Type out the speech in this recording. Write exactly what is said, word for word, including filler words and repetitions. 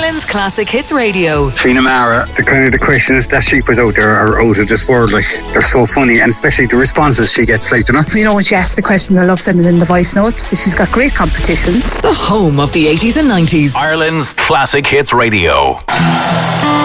Ireland's Classic Hits Radio. Trina Mara, the kind of the questions that she puts out there are out of this world. Like, they're so funny, and especially the responses she gets, like, you know. You know, when she asks the question, I love sending in the voice notes. She's got great competitions. The home of the eighties and nineties. Ireland's Classic Hits Radio.